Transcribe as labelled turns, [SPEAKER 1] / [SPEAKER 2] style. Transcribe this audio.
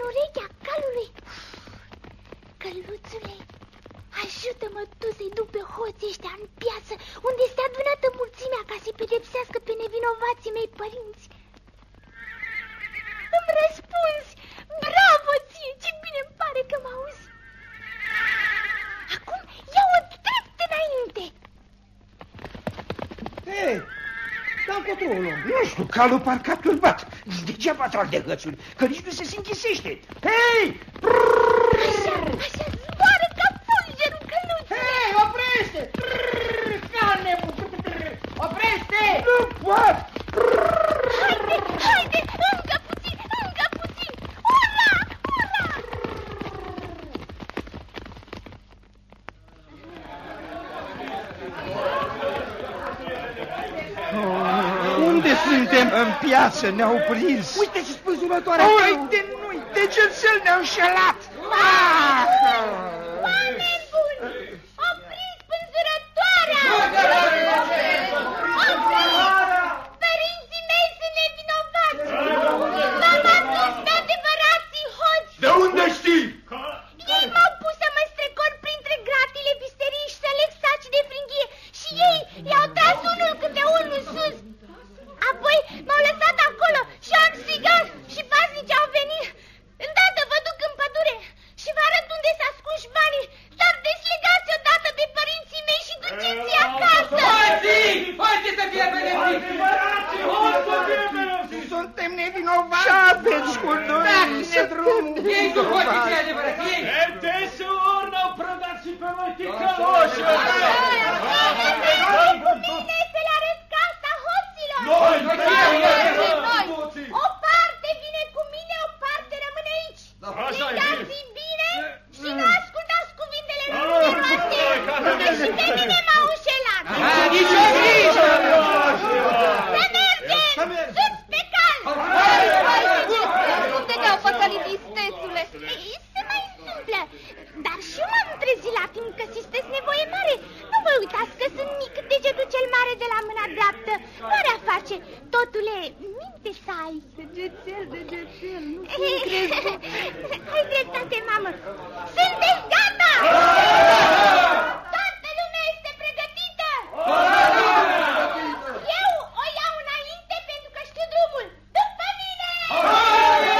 [SPEAKER 1] urechea calului. Căluțule, ajută-mă tu să-i duc pe hoții ăștia în piață, unde este adunată mulțimea, ca să-i pedepsească pe nevinovații mei părinți. Îmi răspunzi! Bravo ție! Ce bine-mi pare că mă auzi! Acum ia-o drept înainte!
[SPEAKER 2] Hei, dar încotro o luăm? Nu știu, calul parcă a turbat. Degeaba trag de gățuri, că nici nu se închisește. Hei!
[SPEAKER 1] Așa, așa, zboară ca fulgerul, căluțule!
[SPEAKER 2] Hei, oprește! Ca nebun! Oprește! Nu pot!
[SPEAKER 1] Haide, haide, încă puțin, încă puțin! Ura, ura!
[SPEAKER 2] Unde suntem?
[SPEAKER 3] În piață ne-au prins.
[SPEAKER 2] Uite și spânzurătoarea!
[SPEAKER 3] Uite, nu-i de cel ne-au înșelat!
[SPEAKER 1] Oameni buni! Opriți spânzurătoarea! Părinții mei sunt nevinovați! V-am adus pe adevărații hoți!
[SPEAKER 3] De unde știi?
[SPEAKER 1] Ei m-au pus să mă strecor printre gratile biserici și să leg saci de fringhie și ei i-au tras unul câte unul sus. Apoi m-au lăsat acolo și am strigat și paznici au venit. Îndată vă duc în pădure și vă arăt unde s-a ascuns banii. Dar deslegați odată pe părinții mei și duceți-i acasă.
[SPEAKER 4] Hoții! Hoții să fie pedepsiți!
[SPEAKER 2] Suntem nevinovați!
[SPEAKER 3] Ce aveți cu noi?
[SPEAKER 2] Dați-ne drumul!
[SPEAKER 4] Ei cu hoții cei adevărați! Ei!
[SPEAKER 5] Desur n-au prădat și pe noi ticăloși!
[SPEAKER 1] Cu mine să le arăt casa hoților. O parte vine cu mine, o parte rămâne aici. Plecați bine și nu ascultați cuvintele numeroase, că și pe mine m-au înșelat.
[SPEAKER 4] Nici o grijă!
[SPEAKER 1] Să mergem! Sus pe cal!
[SPEAKER 6] Unde te-au păcălit, istețule?
[SPEAKER 1] Se mai întâmplă, dar și eu m-am trezit la timp că sunteți nevoie mare. Nu vă uitați că sunt mic, degetul cel mare de la mâna dreaptă. Marea face, totule, minte să ai.
[SPEAKER 6] Degețel, nu
[SPEAKER 1] Ai dreptate, mamă. Sunt